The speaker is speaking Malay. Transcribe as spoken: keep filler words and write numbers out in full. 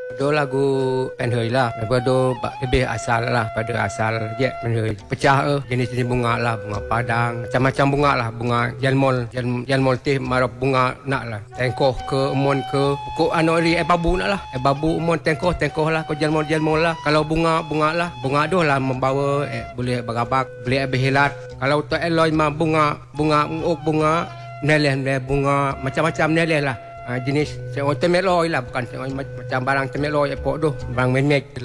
Do lagu Enhoi lah. Lepas tu lebih asal lah pada asal je Enhoi. Pecah eh jenis-jenis bunga lah, bunga padang, macam-macam bunga lah, bunga jalmol, jalmol teh marah bunga nak lah. Tengkoh ke umon ke pokok anu ri eh babu nak lah. Eh babu umon tengkoh tengkoh lah ko jalmol-jalmol lah. Kalau bunga bunga lah, bunga doh lah membawa eh boleh bagabak, boleh berhilat. Kalau tak eloi mah bunga bunga uk bunga neleh bunga macam-macam neleh lah. Ha, jenis orang temeloi lah, bukan macam barang temeloi epok tu, barang memek.